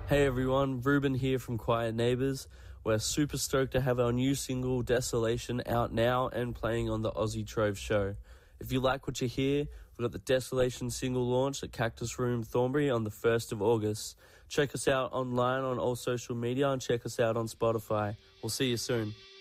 Hey everyone, Ruben here from Quiet Neighbours. We're super stoked to have our new single, Desolation, out now and playing on the Aussie Trove show. If you like what you hear, we've got the Desolation single launch at Cactus Room, Thornbury on the 1st of August. Check us out online on all social media and check us out on Spotify. We'll see you soon.